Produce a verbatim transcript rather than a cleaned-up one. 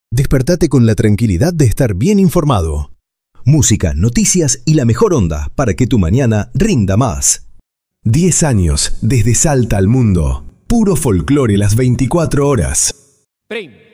Despertate con la tranquilidad de estar bien informado. Música, noticias y la mejor onda para que tu mañana rinda más. diez años desde Salta al mundo. Puro folclore las veinticuatro horas. Prim.